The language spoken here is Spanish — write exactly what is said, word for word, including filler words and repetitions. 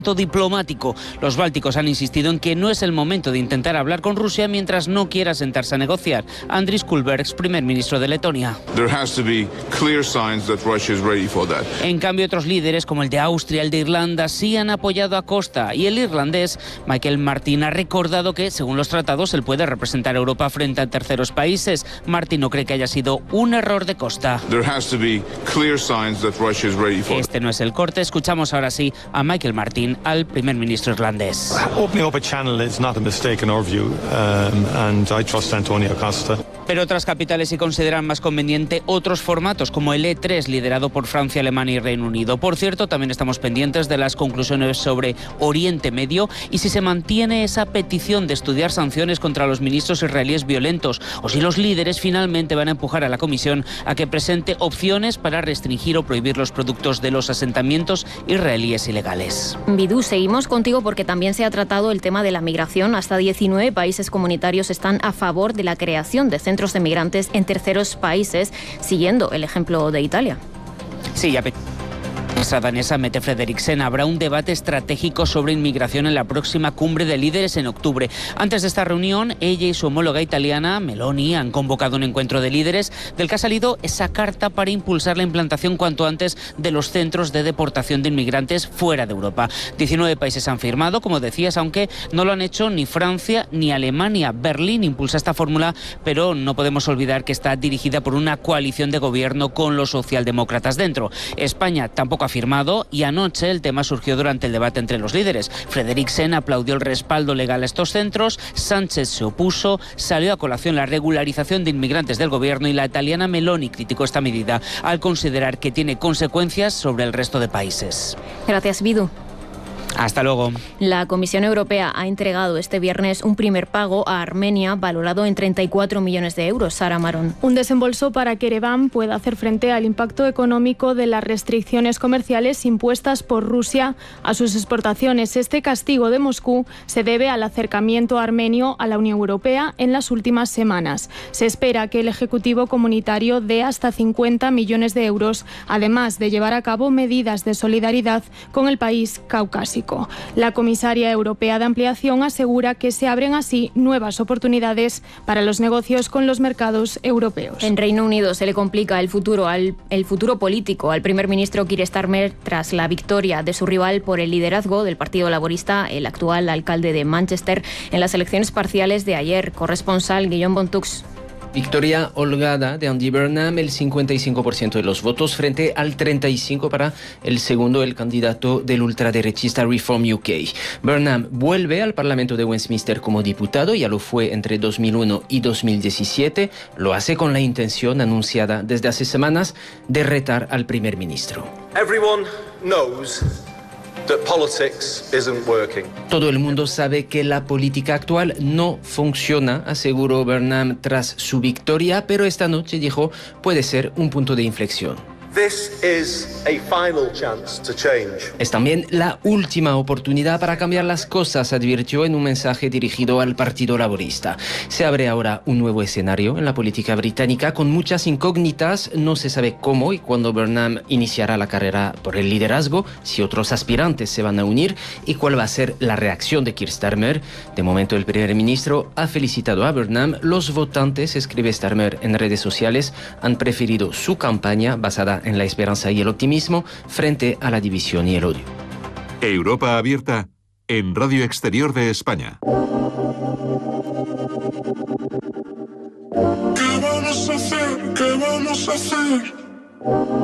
diplomático. Los bálticos han insistido en que no es el momento de intentar hablar con Rusia mientras no quiera sentarse a negociar. Andris Kulbergs, primer ministro de Letonia. En cambio, otros líderes, como el de Austria, el de Irlanda, sí han apoyado a Costa. Y el irlandés, Michael Martin, ha recordado que, según los tratados, él puede representar a Europa frente a terceros países. Martin no cree que haya sido un error de Costa. Este no es el corte. Escuchamos ahora sí a Michael Martin, al primer ministro irlandés. Pero otras capitales sí consideran más conveniente otros formatos, como el E tres, liderado por Francia, Alemania y Reino Unido. Por cierto, también estamos pendientes de las conclusiones sobre Oriente Medio y si se mantiene esa petición de estudiar sanciones contra los ministros israelíes violentos, o si los líderes finalmente van a empujar a la Comisión a que presente opciones para restringir o prohibir los productos de los asentamientos israelíes ilegales. Bidú, seguimos contigo porque también se ha tratado el tema de la migración. Hasta diecinueve países comunitarios están a favor de la creación de centros de migrantes en terceros países, siguiendo el ejemplo de Italia. Sí, ya. La danesa Mette Frederiksen habrá un debate estratégico sobre inmigración en la próxima cumbre de líderes en octubre. Antes de esta reunión, ella y su homóloga italiana, Meloni, han convocado un encuentro de líderes del que ha salido esa carta para impulsar la implantación cuanto antes de los centros de deportación de inmigrantes fuera de Europa. diecinueve países han firmado, como decías, aunque no lo han hecho ni Francia ni Alemania. Berlín impulsa esta fórmula, pero no podemos olvidar que está dirigida por una coalición de gobierno con los socialdemócratas dentro. España tampoco ha firmado y anoche el tema surgió durante el debate entre los líderes. Frederiksen aplaudió el respaldo legal a estos centros, Sánchez se opuso, salió a colación la regularización de inmigrantes del gobierno y la italiana Meloni criticó esta medida al considerar que tiene consecuencias sobre el resto de países. Gracias, Bidú. Hasta luego. La Comisión Europea ha entregado este viernes un primer pago a Armenia valorado en treinta y cuatro millones de euros. Sara Marón. Un desembolso para que Ereván pueda hacer frente al impacto económico de las restricciones comerciales impuestas por Rusia a sus exportaciones. Este castigo de Moscú se debe al acercamiento armenio a la Unión Europea en las últimas semanas. Se espera que el Ejecutivo comunitario dé hasta cincuenta millones de euros, además de llevar a cabo medidas de solidaridad con el país caucásico. La comisaria europea de ampliación asegura que se abren así nuevas oportunidades para los negocios con los mercados europeos. En Reino Unido se le complica el futuro, al, el futuro político al primer ministro Keir Starmer tras la victoria de su rival por el liderazgo del Partido Laborista, el actual alcalde de Manchester, en las elecciones parciales de ayer. Corresponsal Guillaume Bontux. Victoria holgada de Andy Burnham, el cincuenta y cinco por ciento de los votos frente al treinta y cinco por ciento para el segundo, el candidato del ultraderechista Reform U K. Burnham vuelve al Parlamento de Westminster como diputado, ya lo fue entre dos mil uno y dos mil diecisiete. Lo hace con la intención anunciada desde hace semanas de retar al primer ministro. Everyone knows that politics isn't working. Todo el mundo sabe que la política actual no funciona, aseguró Burnham tras su victoria, pero esta noche dijo puede ser un punto de inflexión. This is a final chance to change. Es también la última oportunidad para cambiar las cosas, advirtió en un mensaje dirigido al Partido Laborista. Se abre ahora un nuevo escenario en la política británica con muchas incógnitas. No se sabe cómo y cuándo Burnham iniciará la carrera por el liderazgo, si otros aspirantes se van a unir y cuál va a ser la reacción de Keir Starmer. De momento, el primer ministro ha felicitado a Burnham. Los votantes, escribe Starmer en redes sociales, han preferido su campaña basada en la esperanza y el optimismo frente a la división y el odio. Europa Abierta en Radio Exterior de España. ¿Qué vamos a hacer? ¿Qué vamos a hacer?